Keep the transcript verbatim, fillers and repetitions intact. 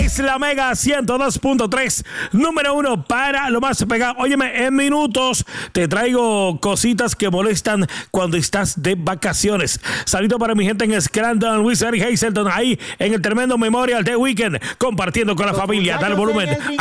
es la Mega ciento dos punto tres, número uno para lo más pegado. Óyeme, en minutos te traigo cositas que molestan cuando estás de vacaciones. Saludo para mi gente en Scranton, Wizard y Hazleton, ahí en el tremendo Memorial Day Weekend, compartiendo con la familia. Dale volumen.